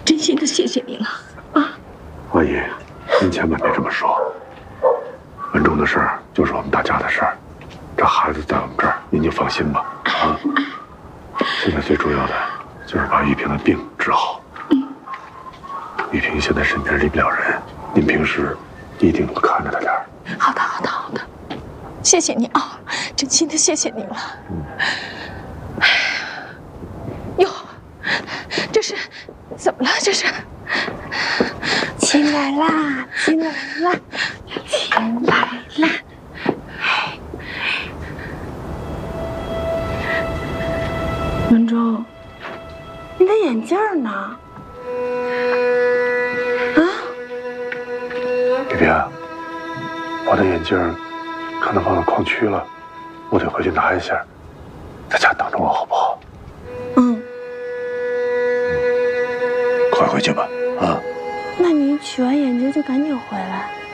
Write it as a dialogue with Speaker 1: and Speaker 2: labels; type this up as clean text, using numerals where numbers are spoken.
Speaker 1: 真心的谢谢您了啊！
Speaker 2: 阿姨，您千万别这么说。文忠的事儿就是我们大家的事儿，这孩子在我们这儿，您就放心吧。啊，现在最重要的就是把玉萍的病治好。玉萍现在身边离不了人，您平时一定多看着她点儿。
Speaker 1: 好的，好的，好的，谢谢你啊，真心的谢谢你了。哟，这是怎么了？这是？
Speaker 3: 亲来啦，亲来啦，亲来啦！文忠，你的眼镜呢？啊？
Speaker 2: 玉萍，我的眼镜可能忘了矿区了，我得回去拿一下，在家等着我好不好？
Speaker 3: 嗯。
Speaker 2: 快回去吧，啊。
Speaker 3: 那你取完眼镜就赶紧回来。